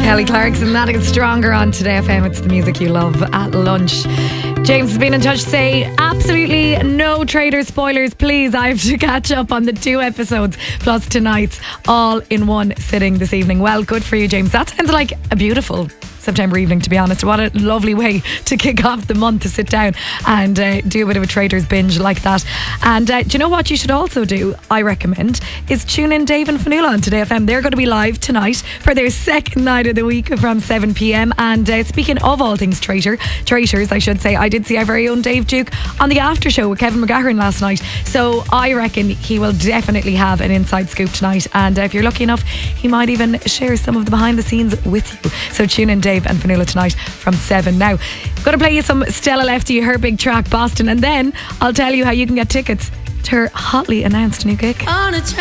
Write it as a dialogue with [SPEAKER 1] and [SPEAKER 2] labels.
[SPEAKER 1] Kelly Clarkson, that is Stronger on Today FM. It's the music you love at lunch. James has been in touch to say absolutely no Traitors spoilers, please. I have to catch up on the 2 episodes plus tonight's all in one sitting this evening. Well, good for you, James. That sounds like a beautiful September evening, to be honest. What a lovely way to kick off the month, to sit down and do a bit of a Traitors binge like that. And do you know what you should also do, I recommend, is tune in Dave and Fionnuala on Today FM. They're going to be live tonight for their second night of the week from 7 p.m. And speaking of all things traitors, I should say, I did see our very own Dave Duke on the after show with Kevin McGahern last night. So I reckon he will definitely have an inside scoop tonight. And if you're lucky enough, he might even share some of the behind the scenes with you. So tune in Dave and Fionnuala tonight from 7. Now, I'm going to play you some Stella Lefty, her big track Boston, and then I'll tell you how you can get tickets to her hotly announced new gig.